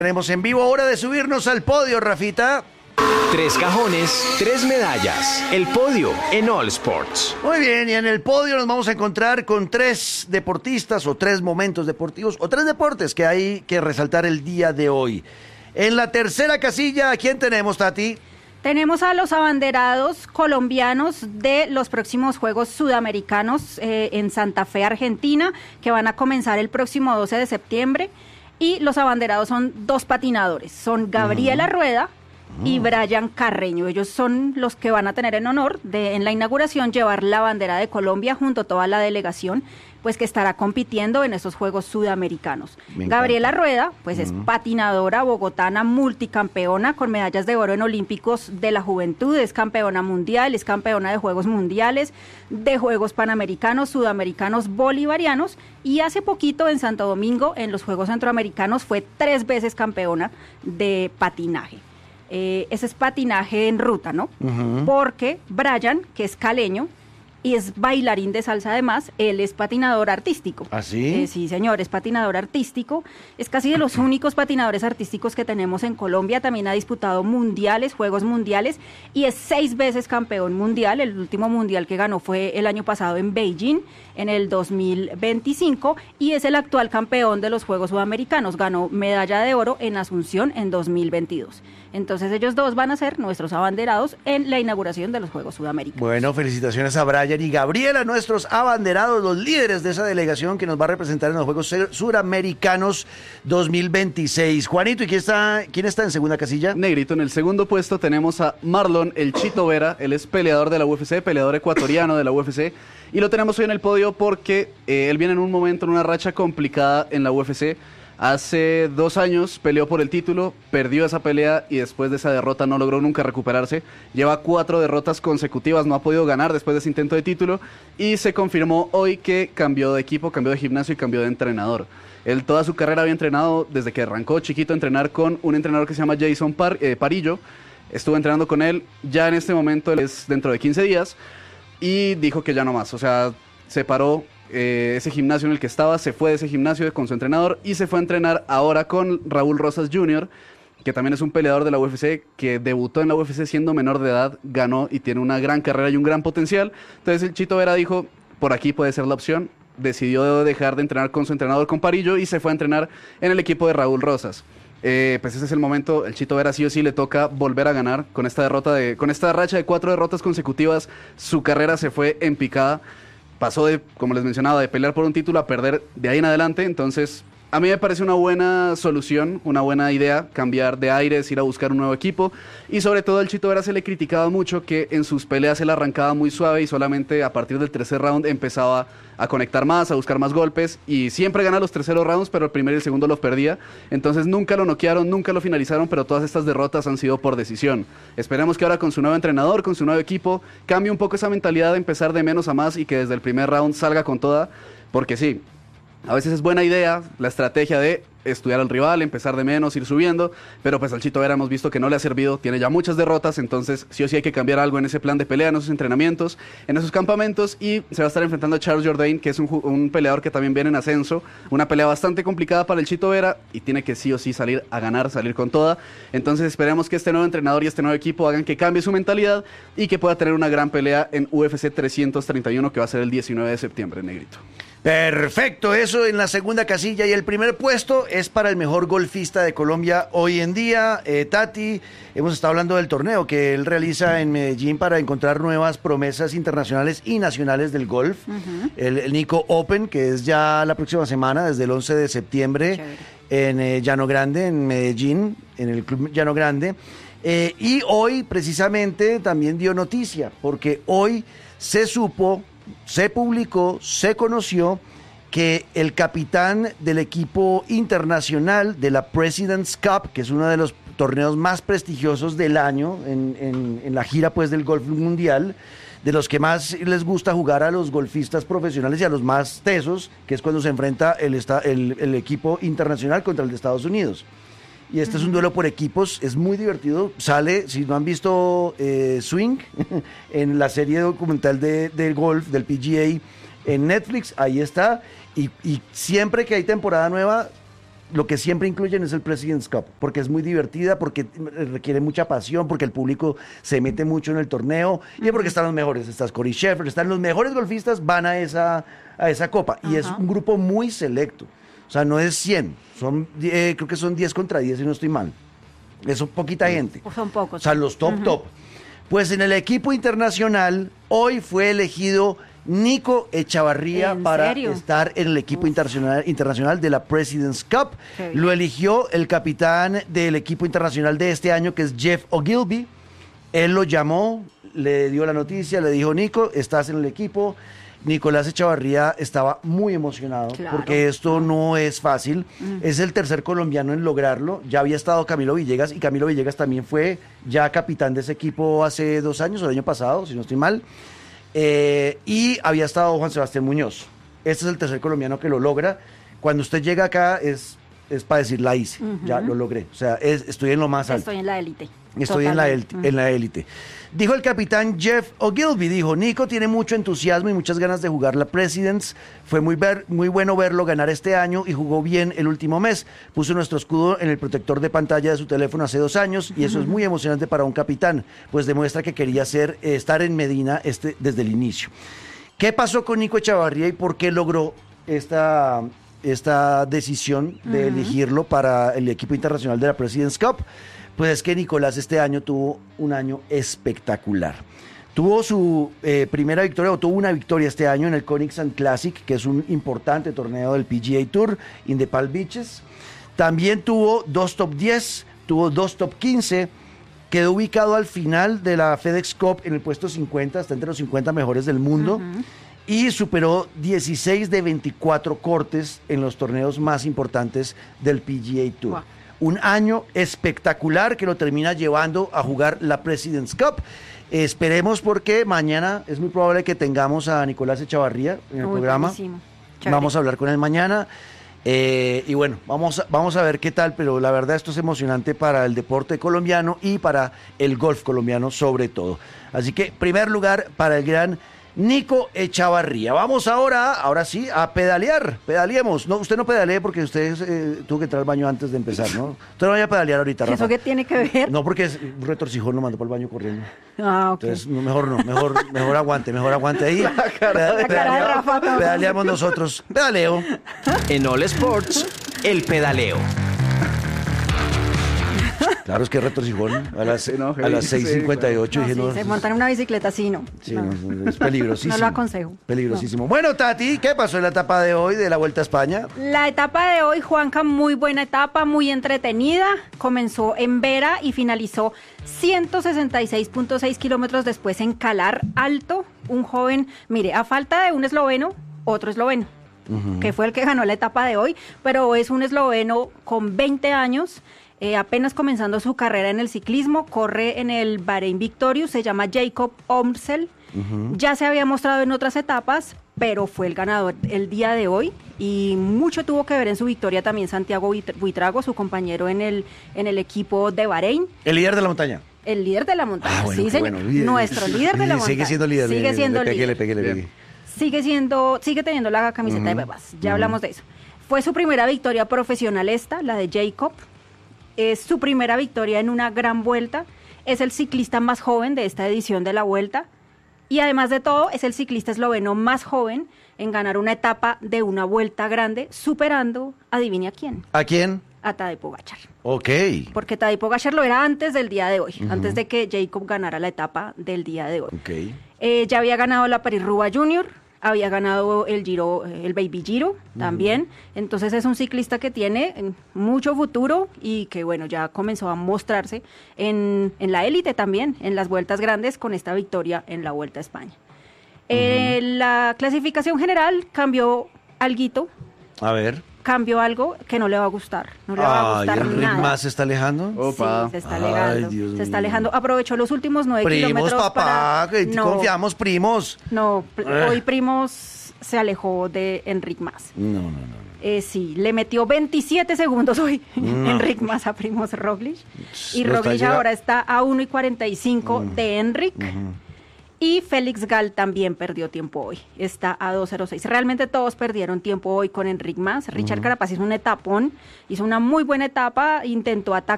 Tenemos en vivo, hora de subirnos al podio, Rafita. 3 cajones, 3 medallas. El podio en All Sports. Muy bien, y en el podio nos vamos a encontrar con 3 deportistas o 3 momentos deportivos o 3 deportes que hay que resaltar el día de hoy. En la tercera casilla, ¿a quién tenemos, Tati? Tenemos a los abanderados colombianos de los próximos Juegos Sudamericanos en Santa Fe, Argentina, que van a comenzar el próximo 12 de septiembre. Y los abanderados son 2 patinadores, son Gabriela Rueda y Brian Carreño. Ellos son los que van a tener en honor de en la inauguración llevar la bandera de Colombia junto a toda la delegación, pues que estará compitiendo en estos Juegos Sudamericanos. Gabriela Rueda, pues es patinadora bogotana multicampeona con medallas de oro en Olímpicos de la Juventud, es campeona mundial, es campeona de Juegos Mundiales, de Juegos Panamericanos, Sudamericanos, Bolivarianos, y hace poquito en Santo Domingo, en los Juegos Centroamericanos, fue 3 veces campeona de patinaje. Ese es patinaje en ruta, ¿no? Porque Brian, que es caleño y es bailarín de salsa además, él es patinador artístico. ¿Ah, sí? Sí, señor, es patinador artístico. Es casi de los únicos patinadores artísticos que tenemos en Colombia. También ha disputado mundiales, Juegos Mundiales, y es 6 veces campeón mundial. El último mundial que ganó fue el año pasado en Beijing, en el 2025, y es el actual campeón de los Juegos Sudamericanos. Ganó medalla de oro en Asunción en 2022. Entonces ellos 2 van a ser nuestros abanderados en la inauguración de los Juegos Sudamericanos. Bueno, felicitaciones a Brian y Gabriela, nuestros abanderados, los líderes de esa delegación que nos va a representar en los Juegos Suramericanos 2026. Juanito, ¿y quién está en segunda casilla? Negrito, en el segundo puesto tenemos a Marlon El Chito Vera. Él es peleador de la UFC, peleador ecuatoriano de la UFC, y lo tenemos hoy en el podio porque él viene en un momento, en una racha complicada en la UFC. Hace 2 años peleó por el título, perdió esa pelea y después de esa derrota no logró nunca recuperarse. Lleva 4 derrotas consecutivas, no ha podido ganar después de ese intento de título, y se confirmó hoy que cambió de equipo, cambió de gimnasio y cambió de entrenador. Él toda su carrera había entrenado desde que arrancó chiquito a entrenar con un entrenador que se llama Jason Parillo. Estuvo entrenando con él, ya en este momento él es dentro de 15 días y dijo que ya no más, o sea, se paró. Ese gimnasio en el que estaba, se fue de ese gimnasio con su entrenador y se fue a entrenar ahora con Raúl Rosas Jr., que también es un peleador de la UFC, que debutó en la UFC siendo menor de edad, ganó y tiene una gran carrera y un gran potencial. Entonces el Chito Vera dijo, por aquí puede ser la opción. Decidió dejar de entrenar con su entrenador, con Parillo, y se fue a entrenar en el equipo de Raúl Rosas. Pues ese es el momento. El Chito Vera sí o sí le toca volver a ganar con esta racha de 4 derrotas consecutivas. Su carrera se fue en picada. Pasó de, como les mencionaba, de pelear por un título a perder de ahí en adelante. Entonces, a mí me parece una buena solución, una buena idea, cambiar de aires, ir a buscar un nuevo equipo. Y sobre todo, al Chito Vera se le criticaba mucho que en sus peleas él arrancaba muy suave y solamente a partir del tercer round empezaba a conectar más, a buscar más golpes, y siempre gana los terceros rounds, pero el primero y el segundo los perdía. Entonces nunca lo noquearon, nunca lo finalizaron, pero todas estas derrotas han sido por decisión. Esperemos que ahora con su nuevo entrenador, con su nuevo equipo, cambie un poco esa mentalidad de empezar de menos a más y que desde el primer round salga con toda, porque sí, a veces es buena idea la estrategia de estudiar al rival, empezar de menos, ir subiendo, pero pues al Chito Vera hemos visto que no le ha servido, tiene ya muchas derrotas, entonces sí o sí hay que cambiar algo en ese plan de pelea, en esos entrenamientos, en esos campamentos, y se va a estar enfrentando a Charles Jourdain, que es un peleador que también viene en ascenso, una pelea bastante complicada para el Chito Vera, y tiene que sí o sí salir a ganar, salir con toda. Entonces esperemos que este nuevo entrenador y este nuevo equipo hagan que cambie su mentalidad y que pueda tener una gran pelea en UFC 331, que va a ser el 19 de septiembre, Negrito. Perfecto, eso en la segunda casilla, y el primer puesto es para el mejor golfista de Colombia hoy en día. Tati, hemos estado hablando del torneo que él realiza en Medellín para encontrar nuevas promesas internacionales y nacionales del golf. El Nico Open, que es ya la próxima semana, desde el 11 de septiembre. Chévere. En Llano Grande, en Medellín, en el Club Llano Grande. Y hoy precisamente también dio noticia, porque hoy se supo, se publicó, se conoció que el capitán del equipo internacional de la President's Cup, que es uno de los torneos más prestigiosos del año en la gira pues del golf mundial, de los que más les gusta jugar a los golfistas profesionales y a los más tesos, que es cuando se enfrenta el equipo internacional contra el de Estados Unidos. Y este es un duelo por equipos, es muy divertido. Sale, si no han visto Swing, en la serie documental del golf, del PGA, en Netflix, ahí está. Y siempre que hay temporada nueva, lo que siempre incluyen es el President's Cup, porque es muy divertida, porque requiere mucha pasión, porque el público se mete mucho en el torneo, y porque están los mejores, está Scottie Scheffler, están los mejores golfistas, van a esa copa, y es un grupo muy selecto, o sea, no es 100, son, creo que son 10 contra 10, si no estoy mal, es poquita gente. Son pocos. O sea, los top. Pues en el equipo internacional, hoy fue elegido Nico Echavarría para estar en el equipo internacional de la President's Cup. Lo eligió el capitán del equipo internacional de este año, que es Jeff Ogilvy. Él lo llamó, le dio la noticia, le dijo, Nico, estás en el equipo. Nicolás Echavarría estaba muy emocionado, porque esto no es fácil. Es el tercer colombiano en lograrlo. Ya había estado Camilo Villegas, y Camilo Villegas también fue ya capitán de ese equipo hace 2 años, o el año pasado, si no estoy mal. Y había estado Juan Sebastián Muñoz. Este es el tercer colombiano que lo logra. Cuando usted llega acá es para decir, la hice, ya lo logré. O sea, estoy en lo más alto. Estoy en la élite. Estoy en la élite. Dijo el capitán Jeff Ogilvy, dijo, Nico tiene mucho entusiasmo y muchas ganas de jugar la Presidents. Fue muy bueno verlo ganar este año y jugó bien el último mes. Puso nuestro escudo en el protector de pantalla de su teléfono hace 2 años y eso es muy emocionante para un capitán, pues demuestra que quería estar en Medina desde el inicio. ¿Qué pasó con Nico Echavarría y por qué logró esta decisión de elegirlo para el equipo internacional de la President's Cup? Pues es que Nicolás este año tuvo un año espectacular. Tuvo su primera victoria, o tuvo una victoria este año en el Conix and Classic, que es un importante torneo del PGA Tour in the Palm Beaches. También tuvo 2 top 10, tuvo 2 top 15, quedó ubicado al final de la FedEx Cup en el puesto 50, está entre los 50 mejores del mundo. Y superó 16 de 24 cortes en los torneos más importantes del PGA Tour. Wow. Un año espectacular que lo termina llevando a jugar la President's Cup. Esperemos, porque mañana es muy probable que tengamos a Nicolás Echavarría en el programa. Vamos a hablar con él mañana. Y bueno, vamos a ver qué tal, pero la verdad esto es emocionante para el deporte colombiano y para el golf colombiano sobre todo. Así que, primer lugar para el gran Nico Echavarría. Vamos ahora sí, a pedalear. Pedaleemos. No, usted no pedalee porque usted tuvo que entrar al baño antes de empezar, ¿no? Usted no vaya a pedalear ahorita, Rafa. ¿Eso qué tiene que ver? No, porque un retorcijón lo mandó para el baño corriendo. Ah, ok. Entonces, mejor aguante ahí. La cara de Rafa. Pedaleamos nosotros. Pedaleo. En All Sports, el pedaleo. Claro, es que retorcijón a las 6:58. No, se montan en una bicicleta así, ¿no? Sí, no, es peligrosísimo. No lo aconsejo. Peligrosísimo. No. Bueno, Tati, ¿qué pasó en la etapa de hoy de la Vuelta a España? La etapa de hoy, Juanca, muy buena etapa, muy entretenida. Comenzó en Vera y finalizó 166.6 kilómetros después en Calar Alto. Un joven, mire, a falta de un esloveno, otro esloveno, que fue el que ganó la etapa de hoy, pero es un esloveno con 20 años, apenas comenzando su carrera en el ciclismo, corre en el Bahrein Victorious, se llama Jacob Omsel. Ya se había mostrado en otras etapas, pero fue el ganador el día de hoy y mucho tuvo que ver en su victoria también Santiago Buitrago, su compañero en el equipo de Bahrein. El líder de la montaña. El líder de la montaña, bueno, sí, señor. Bueno, nuestro líder de la montaña. Sigue siendo líder. Sigue siendo líder. Le pegué. Sigue teniendo la camiseta de Bebas, ya hablamos de eso. Fue su primera victoria profesional la de Jacob. Es su primera victoria en una gran vuelta. Es el ciclista más joven de esta edición de la Vuelta. Y además de todo, es el ciclista esloveno más joven en ganar una etapa de una vuelta grande, superando, adivine a quién. ¿A quién? A Tadej Pogačar. Ok. Porque Tadej Pogačar lo era antes del día de hoy, antes de que Jacob ganara la etapa del día de hoy. Okay. Ya había ganado la Paris-Roubaix Junior, había ganado el Giro, el Baby Giro también. Entonces es un ciclista que tiene mucho futuro y que bueno, ya comenzó a mostrarse en la élite también, en las vueltas grandes con esta victoria en la Vuelta a España. La clasificación general cambió alguito. A ver. Cambió algo que no le va a gustar. No le va a gustar ¿el nada. Rick Mas se está alejando? Opa. Sí, se está alejando. Se está alejando. Aprovechó los últimos 9 kilómetros. Primos, papá, que no, confiamos, primos. No, hoy Primos se alejó de Enric Mas. No. Sí, le metió 27 segundos hoy Enric Mas a Primoz Roglic. Y Roglic ahora está a 1:45 de Enric. Y Félix Gall también perdió tiempo hoy, está a 2.06. Realmente todos perdieron tiempo hoy con Enric Mas. Richard Carapaz hizo un etapón, hizo una muy buena etapa, intentó atacar